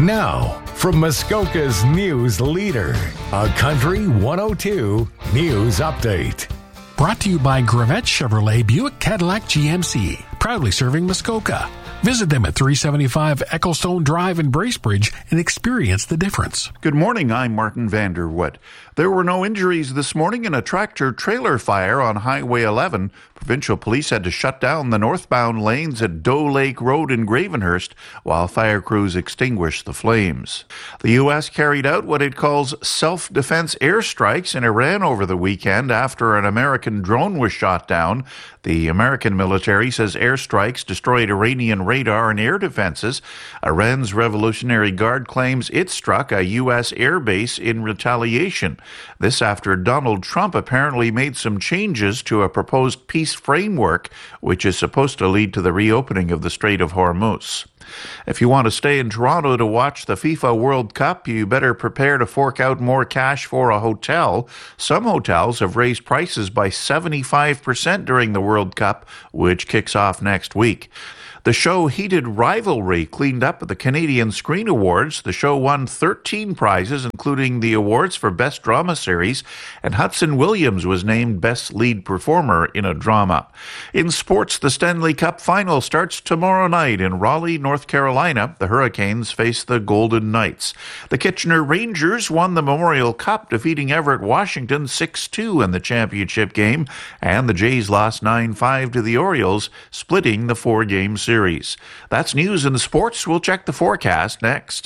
Now, from Muskoka's news leader, a Country 102 News Update. Brought to you by Gravette Chevrolet Buick Cadillac GMC, proudly serving Muskoka. Visit them at 375 Ecclestone Drive in Bracebridge and experience the difference. Good morning, I'm Martin Vanderwood. There were no injuries this morning in a tractor-trailer fire on Highway 11. Provincial police had to shut down the northbound lanes at Doe Lake Road in Gravenhurst while fire crews extinguished the flames. The U.S. carried out what it calls self-defense airstrikes in Iran over the weekend after an American drone was shot down. The American military says airstrikes destroyed Iranian radar and air defenses. Iran's Revolutionary Guard claims it struck a U.S. airbase in retaliation. This after Donald Trump apparently made some changes to a proposed peace framework, which is supposed to lead to the reopening of the Strait of Hormuz. If you want to stay in Toronto to watch the FIFA World Cup, you better prepare to fork out more cash for a hotel. Some hotels have raised prices by 75% during the World Cup, which kicks off next week. The show Heated Rivalry cleaned up at the Canadian Screen Awards. The show won 13 prizes, including the awards for Best Drama Series, and Hudson Williams was named Best Lead Performer in a Drama. In sports, the Stanley Cup Final starts tomorrow night in Raleigh, North Carolina. The Hurricanes face the Golden Knights. The Kitchener Rangers won the Memorial Cup, defeating Everett, Washington 6-2 in the championship game, and the Jays lost 9-5 to the Orioles, splitting the four-game series. That's news in the sports. We'll check the forecast next.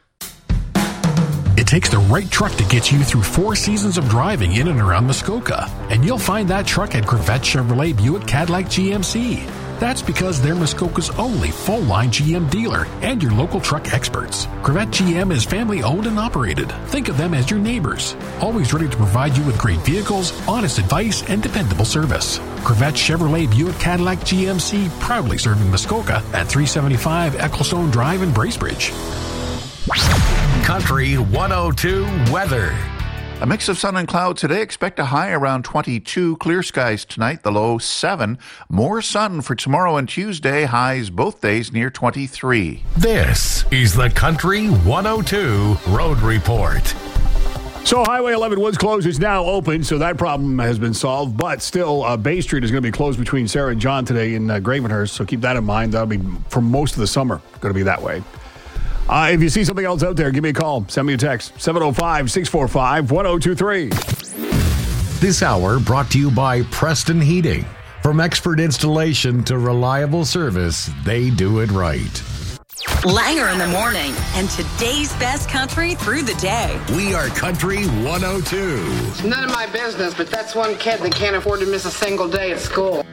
It takes the right truck to get you through 4 seasons of driving in and around Muskoka. And you'll find that truck at Gravette Chevrolet Buick Cadillac GMC. That's because they're Muskoka's only full-line GM dealer and your local truck experts. Gravette GM is family-owned and operated. Think of them as your neighbors, always ready to provide you with great vehicles, honest advice, and dependable service. Gravette Chevrolet Buick Cadillac GMC, proudly serving Muskoka at 375 Ecclestone Drive in Bracebridge. Country 102 weather. A mix of sun and cloud today. Expect a high around 22. Clear skies tonight, the low 7. More sun for tomorrow and Tuesday. Highs both days near 23. This is the Country 102 Road Report. So Highway 11 was closed. It's now open, so that problem has been solved. But still, Bay Street is going to be closed between Sarah and John today in Gravenhurst, so keep that in mind. That'll be for most of the summer going to be that way. If you see something else out there, give me a call. Send me a text, 705-645-1023. This hour brought to you by Preston Heating. From expert installation to reliable service, they do it right. Langer in the morning and today's best country through the day. We are Country 102. It's none of my business, but that's one kid that can't afford to miss a single day at school.